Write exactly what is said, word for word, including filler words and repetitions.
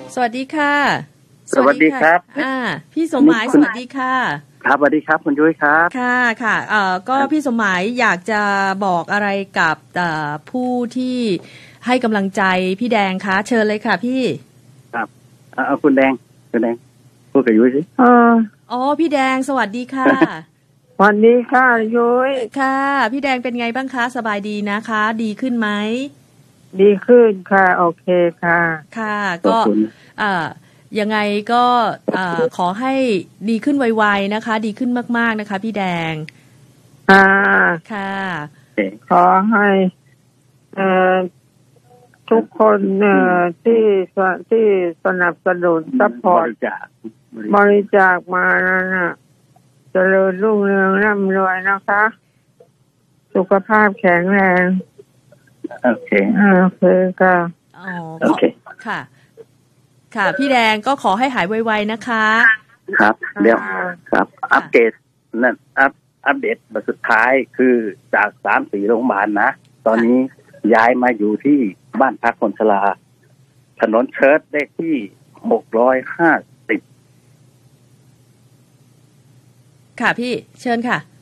สวัสดีค่ะสวัสดีครับอ่าพี่สมหมายสวัสดีค่ะครับสวัสดีครับคุณยุ้ยครับค่ะค่ะเอ่อก็พี่สมหมายอยากจะบอกอะไรกับเอ่อผู้ที่ให้กำลังใจพี่แดงคะเชิญเลยค่ะพี่ครับเอาคุณแดงคุณแดงพูดกับยุ้ยสิอ๋ออ๋อพี่แดงสวัสดีค่ะสวัสดีค่ะยุ้ยค่ะพี่แดงเป็นไงบ้างคะสบายดีนะคะดีขึ้นไหมดีขึ้นค่ะโอเคค่ะค่ะก็เอ่อยังไงก็ขอให้ดีขึ้นไวๆนะคะดีขึ้นมากๆนะคะพี่แดงอ่าค่ะขอให้เอ่อทุกคนเอ่อที่ที่สนับสนุนซัพพอร์ตบริจาคมานั่นน่ะเจริญรุ่งเรืองร่ำรวยนะคะสุขภาพแข็งแรงโอเคโอเคค่ะอ๋อโอเคค่ะค่ะพี่แดงก็ขอให้หายไวๆนะคะครับเดี๋ยวครับอัปเดตนั่นอัปอัปเดตมาสุดท้ายคือจากสามสี่โรงพยาบาลนะตอนนี้ย้ายมาอยู่ที่บ้านพักคนชราถนนเชิดเลขที่หกร้อยห้าสิบค่ะพี่เชิญค่ะ